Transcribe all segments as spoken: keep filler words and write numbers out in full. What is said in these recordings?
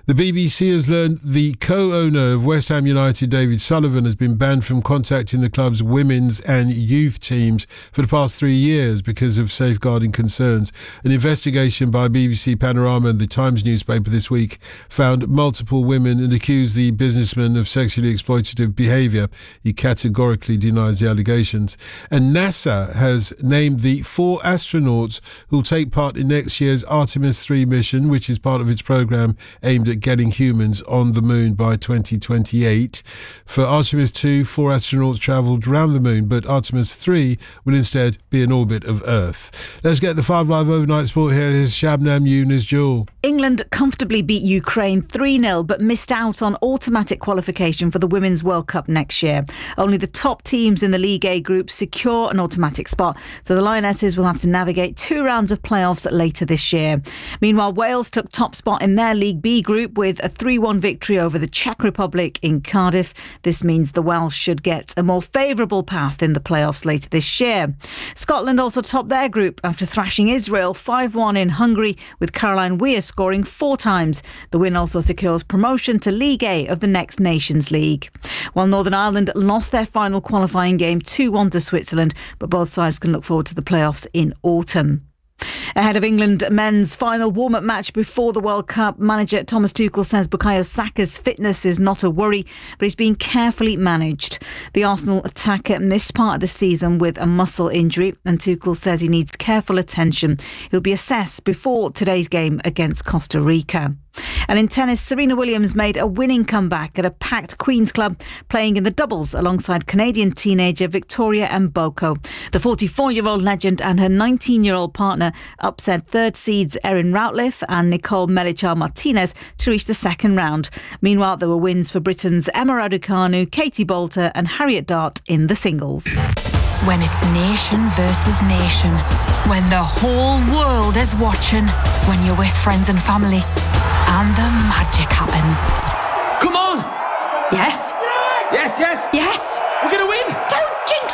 The B B C has learned the co-owner of West Ham United, David Sullivan, has been banned from contacting the club's women's and youth teams for the past three years because of safeguarding concerns. An investigation by B B C Panorama and the Times newspaper this week found multiple women and accused the businessman of sexually exploitative behaviour. He categorically denies the allegations. And NASA has named the four astronauts who will take part in next year's Artemis three mission, which is part of its programme aimed at getting humans on the moon by twenty twenty-eight. For Artemis two, four astronauts travelled around the moon, but Artemis three will instead be in orbit of Earth. Let's get the Five Live Overnight Sport here. Here's Shabnam Younes-Jewel. England comfortably beat Ukraine three nil but missed out on automatic qualification for the Women's World Cup next year. Only the top teams in the League A group secure an automatic spot, so the Lionesses will have to navigate two rounds of playoffs later this year. Meanwhile, Wales took top spot in their League B group with a three one victory over the Czech Republic in Cardiff. This means the Welsh should get a more favourable path in the playoffs later this year. Scotland also topped their group after thrashing Israel five one in Hungary, with Caroline Weir scoring four times. The win also secures promotion to League A of the next Nations League. While Northern Ireland lost their final qualifying game two one to Switzerland, but both sides can look forward to the playoffs in autumn. Ahead of England men's final warm-up match before the World Cup, manager Thomas Tuchel says Bukayo Saka's fitness is not a worry, but he's being carefully managed. The Arsenal attacker missed part of the season with a muscle injury, and Tuchel says he needs careful attention. He'll be assessed before today's game against Costa Rica. And in tennis, Serena Williams made a winning comeback at a packed Queen's Club, playing in the doubles alongside Canadian teenager Victoria Mboko. The forty-four-year-old legend and her nineteen-year-old partner upset third seeds Erin Routliffe and Nicole Melichar-Martinez to reach the second round. Meanwhile, there were wins for Britain's Emma Raducanu, Katie Bolter and Harriet Dart in the singles. When it's nation versus nation, when the whole world is watching, when you're with friends and family, and the magic happens. Come on! Yes? Yes, yes! Yes! We're gonna win! Don't jinx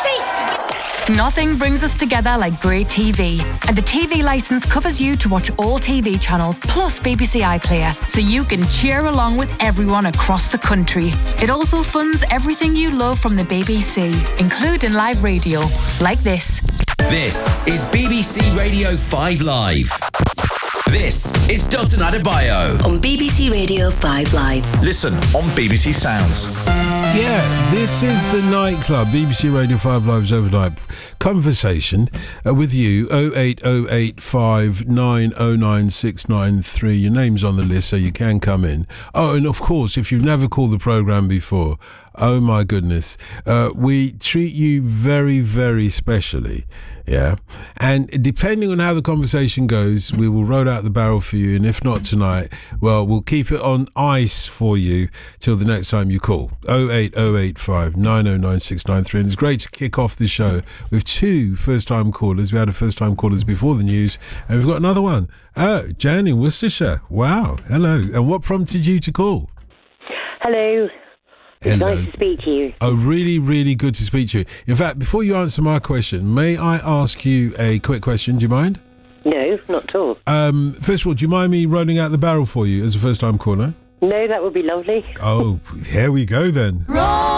it! Nothing brings us together like great T V. And the T V licence covers you to watch all T V channels plus B B C iPlayer, so you can cheer along with everyone across the country. It also funds everything you love from the B B C, including live radio, like this. This is B B C Radio five Live. This is Dalton Adebayo on B B C Radio five Live. Listen on B B C Sounds. Yeah, this is the nightclub, B B C Radio five Live's overnight conversation uh, with you, oh eight oh eight five nine oh nine six nine three. Your name's on the list, so you can come in. Oh, and of course, if you've never called the programme before, oh my goodness, uh, we treat you very, very specially. Yeah, and depending on how the conversation goes, we will roll out the barrel for you, and if not tonight, well, we'll keep it on ice for you till the next time you call. oh eight oh eight five nine oh nine six nine three. And it's great to kick off the show with two first-time callers. We had a first-time callers before the news, and we've got another one. Oh, Jan in Worcestershire. Wow, hello. And what prompted you to call? Hello. It's Hello. nice to speak to you. Oh, really, really good to speak to you. In fact, before you answer my question, may I ask you a quick question? Do you mind? No, not at all. Um, first of all, do you mind me rolling out the barrel for you as a first-time caller? No, that would be lovely. Oh, here we go then.